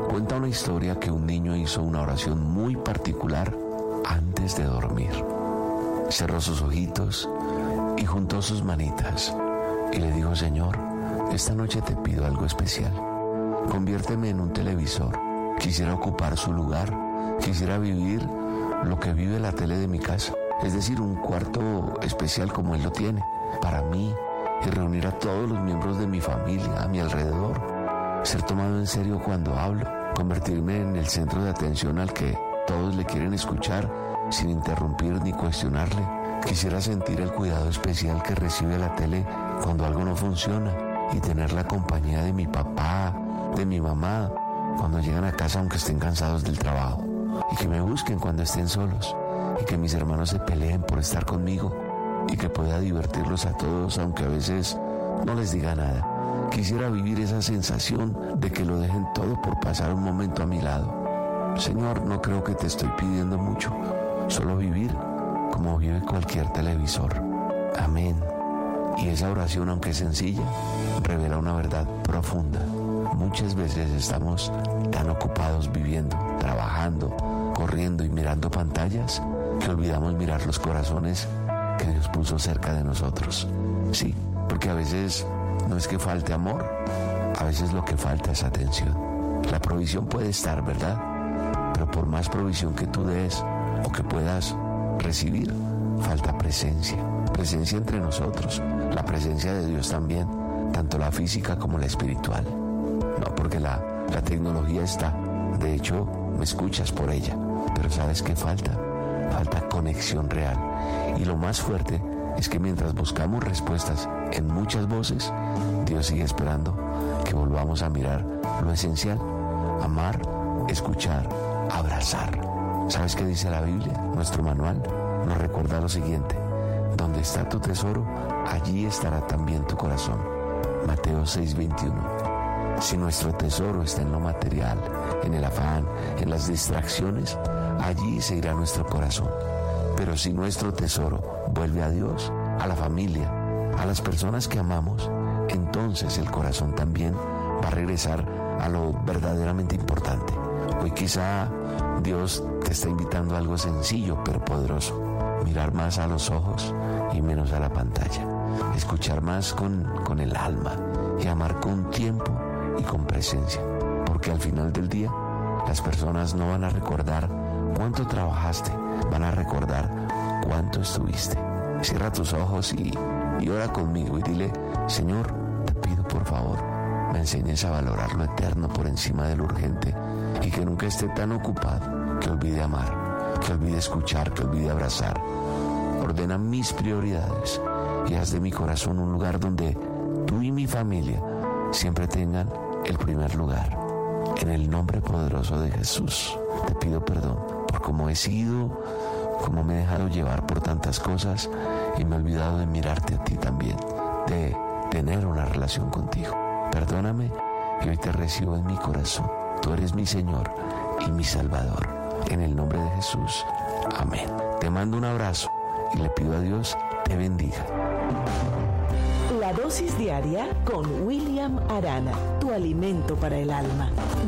Cuenta una historia que un niño hizo una oración muy particular antes de dormir. Cerró sus ojitos y juntó sus manitas y le dijo: Señor, esta noche te pido algo especial. Conviérteme en un televisor. Quisiera ocupar su lugar. Quisiera vivir lo que vive la tele de mi casa. Es decir, un cuarto especial como Él lo tiene, para mí, y reunir a todos los miembros de mi familia a mi alrededor. Ser tomado en serio cuando hablo. Convertirme en el centro de atención al que todos le quieren escuchar sin interrumpir ni cuestionarle. Quisiera sentir el cuidado especial que recibe la tele cuando algo no funciona y tener la compañía de mi papá, de mi mamá, cuando llegan a casa aunque estén cansados del trabajo, y que me busquen cuando estén solos, y que mis hermanos se peleen por estar conmigo, y que pueda divertirlos a todos aunque a veces no les diga nada. Quisiera vivir esa sensación de que lo dejen todo por pasar un momento a mi lado. Señor, no creo que te estoy pidiendo mucho, solo vivir como vive cualquier televisor. Amén. Y esa oración, aunque sencilla, revela una verdad profunda. Muchas veces estamos tan ocupados viviendo, trabajando, corriendo y mirando pantallas que olvidamos mirar los corazones que Dios puso cerca de nosotros. Sí, porque a veces no es que falte amor, a veces lo que falta es atención. La provisión puede estar, ¿verdad? Pero por más provisión que tú des o que puedas recibir, falta presencia. Presencia entre nosotros, la presencia de Dios también, tanto la física como la espiritual. No, porque la tecnología está, de hecho, me escuchas por ella, pero ¿sabes qué falta? Falta conexión real. Y lo más fuerte es que mientras buscamos respuestas en muchas voces, Dios sigue esperando que volvamos a mirar lo esencial: amar, escuchar, abrazar. ¿Sabes qué dice la Biblia? Nuestro manual nos recuerda lo siguiente: donde está tu tesoro, allí estará también tu corazón. Mateo 6:21. Si nuestro tesoro está en lo material, en el afán, en las distracciones, allí se irá nuestro corazón. Pero si nuestro tesoro vuelve a Dios, a la familia, a las personas que amamos, entonces el corazón también va a regresar a lo verdaderamente importante. Hoy quizá Dios te está invitando a algo sencillo pero poderoso: mirar más a los ojos y menos a la pantalla, escuchar más con el alma y amar con tiempo y con presencia, porque al final del día las personas no van a recordar cuánto trabajaste, van a recordar cuánto estuviste. Cierra tus ojos y ora conmigo y dile: Señor, te pido por favor, me enseñes a valorar lo eterno por encima de lo urgente, y que nunca esté tan ocupado que olvide amar, que olvide escuchar, que olvide abrazar. Ordena mis prioridades y haz de mi corazón un lugar donde tú y mi familia siempre tengan el primer lugar. En el nombre poderoso de Jesús, te pido perdón por cómo he sido, cómo me he dejado llevar por tantas cosas y me he olvidado de mirarte a ti también, de tener una relación contigo. Perdóname y hoy te recibo en mi corazón. Tú eres mi Señor y mi Salvador. En el nombre de Jesús. Amén. Te mando un abrazo y le pido a Dios te bendiga. La dosis diaria con William Arana, tu alimento para el alma.